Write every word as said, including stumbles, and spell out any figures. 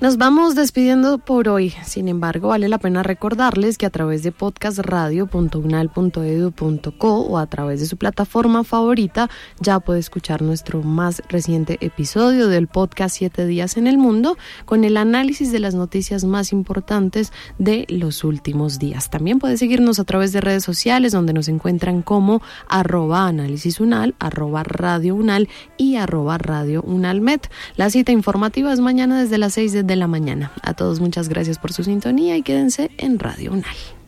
Nos vamos despidiendo por hoy. Sin embargo, vale la pena recordarles que a través de podcast radio punto unal punto edu punto co o a través de su plataforma favorita ya puede escuchar nuestro más reciente episodio del podcast Siete Días en el Mundo con el análisis de las noticias más importantes de los últimos días. También puede seguirnos a través de redes sociales donde nos encuentran como arroba análisis unal, arroba radio unal y arroba radio unalmed. La cita informativa es mañana desde las seis de la mañana. A todos muchas gracias por su sintonía y quédense en Radio Unal.